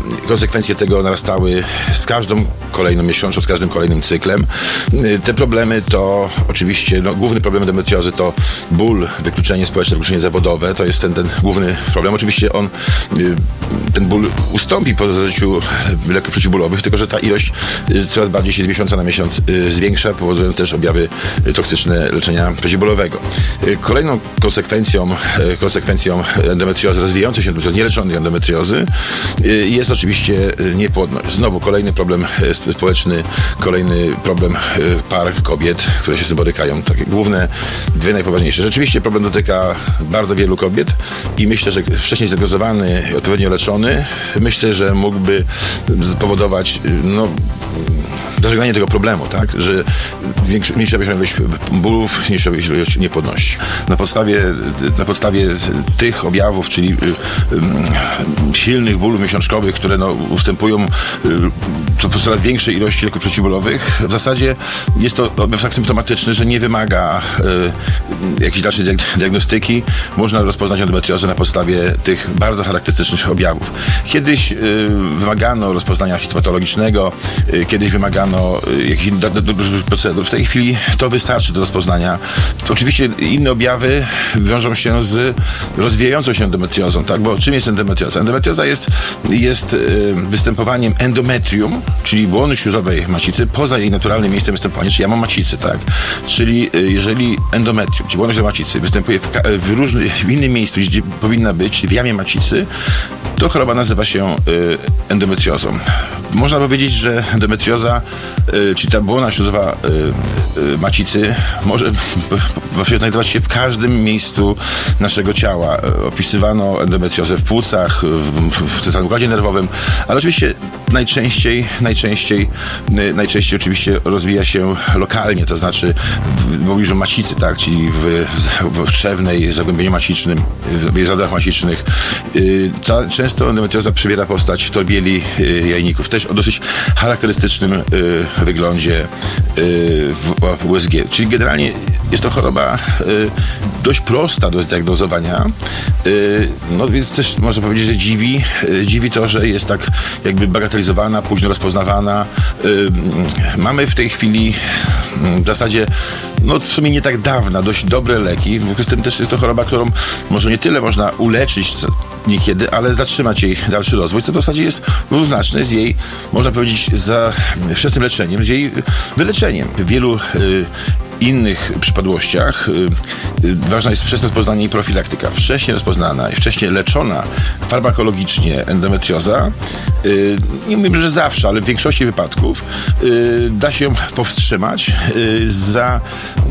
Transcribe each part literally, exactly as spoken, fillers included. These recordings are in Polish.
konsekwencje tego narastały z każdą kolejną miesiączą, z każdym kolejnym cyklem. Te problemy to oczywiście, no, główny problem endometriozy to ból, wykluczenie społeczne, wykluczenie zawodowe. To jest ten, ten główny problem. Oczywiście on, ten ból ustąpi po zażyciu leków przeciwbólowych, tylko że ta ilość coraz bardziej się z miesiąca na miesiąc zwiększa, powodując też objawy toksyczne leczenia przeciwbólowego. Kolejną konsekwencją, konsekwencją endometriozy, rozwijającej się endometriozy, nieleczonej endometriozy jest oczywiście niepłodność. Znowu kolejny problem społeczny, kolejny problem par, kobiet, które się z tym borykają. Takie główne, dwie najpoważniejsze. Rzeczywiście problem dotyka bardzo wielu kobiet i myślę, że wcześniej zdiagnozowany, odpowiednio leczony, myślę, że mógłby spowodować no, zażegnanie tego problemu, tak? Że mniejsza ilość bólów, mniejsza ilość niepłodności. Na podstawie, na podstawie tych objawów, czyli y, silnych bólów miesiączkowych, które no, ustępują y, w coraz większej ilości leków przeciwbólowych, w zasadzie jest to objaw tak symptomatyczny, że nie wymaga y, jakiejś dalszej diagnostyki. Można rozpoznać endometriozę na podstawie tych bardzo charakterystycznych objawów. Kiedyś y, wymagano rozpoznania histomatologicznego, y, kiedyś wymagano jakichś dużych procedur. W tej chwili to wystarczy do rozpoznania. Oczywiście inne objawy wiążą się z rozwijającą się endometriozą, tak? Bo czym jest endometrioza? Endometrioza jest, jest występowaniem endometrium, czyli błony śluzowej macicy, poza jej naturalnym miejscem występowania, czyli jamą macicy, tak? Czyli jeżeli endometrium, czyli błona śluzowa macicy występuje w, w, różny, w innym miejscu, gdzie powinna być, w jamie macicy, to choroba nazywa się endometriozą. Można powiedzieć, że endometrioza, czyli ta błona śluzowa macicy, może właściwie znajdować się w każdym miejscu naszego ciała. Opisywano endometriozę w płucach, w, w centralnym układzie nerwowym, ale oczywiście najczęściej, najczęściej, najczęściej oczywiście rozwija się lokalnie, to znaczy w pobliżu macicy, tak, czyli w, w trzewnej, zagłębieniu macicznym, w zadach macicznych. Często endometrioza przybiera postać torbieli jajników, też o dosyć charakterystycznym wyglądzie w U S G. Czyli generalnie jest to choroba dość prosta do zdiagnozowania. No więc też można powiedzieć, że dziwi, dziwi to, że jest tak jakby bagatelizowana, późno rozpoznawana. Mamy w tej chwili w zasadzie no w sumie nie tak dawna dość dobre leki. W związku z tym też jest to choroba, którą może nie tyle można uleczyć niekiedy, ale zatrzymać jej dalszy rozwój, co w zasadzie jest równoznaczne z jej, można powiedzieć, za wczesnym leczeniem, z jej wyleczeniem. W wielu y, innych przypadłościach y, y, ważna jest wczesne rozpoznanie i profilaktyka. Wcześnie rozpoznana i wcześnie leczona farmakologicznie endometrioza, y, nie mówię, że zawsze, ale w większości wypadków y, da się powstrzymać, y, za,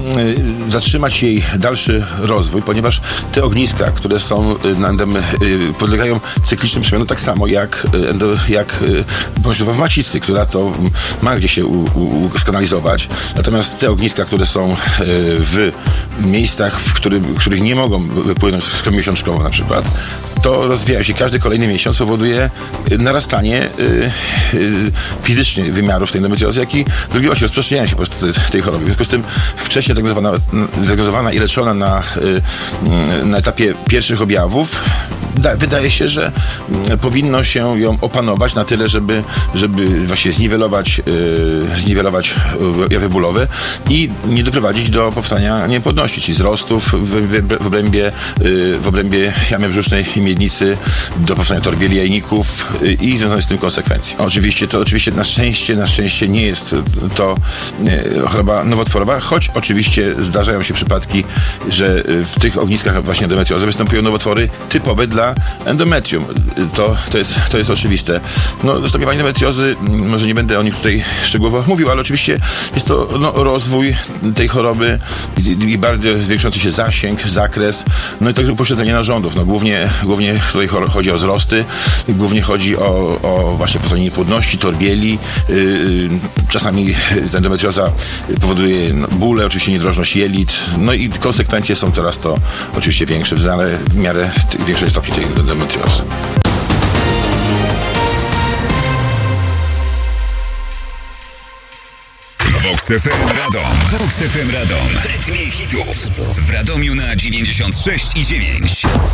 y, zatrzymać jej dalszy rozwój, ponieważ te ogniska, które są na endom, y, podlegają cyklicznym przemianom tak samo jak, endo, jak błona śluzowa w macicy, która to ma gdzie się u, u, skanalizować. Natomiast te ogniska, które są w miejscach, w, który, w których nie mogą wypłynąć miesiączkowo na przykład, to rozwija się. Każdy kolejny miesiąc powoduje narastanie y, y, fizycznie wymiarów tej endometriozy, jak i drugiego się rozprzestrzeniania się po prostu tej, tej choroby. W związku z tym wcześniej zdiagnozowana i leczona na, y, na etapie pierwszych objawów, da, wydaje się, że y, powinno się ją opanować na tyle, żeby, żeby właśnie zniwelować, y, zniwelować objawy bólowe i nie doprowadzić do powstania niepłodności, czyli wzrostów w, w, w, obrębie, y, w obrębie jamy brzusznej i miednicy, do powstania torbieli jajników y, i związane z tym konsekwencje. Oczywiście to oczywiście na szczęście, na szczęście nie jest to y, choroba nowotworowa, choć oczywiście zdarzają się przypadki, że w tych ogniskach właśnie endometriozy występują nowotwory typowe dla endometrium. To, to, jest, to jest oczywiste. No, stopniowanie endometriozy, może nie będę o nich tutaj szczegółowo mówił, ale oczywiście jest to no, rozwój tej choroby i, i bardzo zwiększający się zasięg, zakres, no i także upośledzenie narządów. No, głównie, głównie tutaj chodzi o wzrosty, głównie chodzi o, o właśnie powstanie niepłodności, torbieli. Yy, czasami endometrioza powoduje no, bóle, oczywiście niedrożność jelit, no i konsekwencje są coraz to oczywiście większe, ale w miarę większej stopni tej endometriozy. Vox F M Radom. Vox F M Radom. W rytmie hitów. W Radomiu na dziewięćdziesiąt sześć i dziewięć.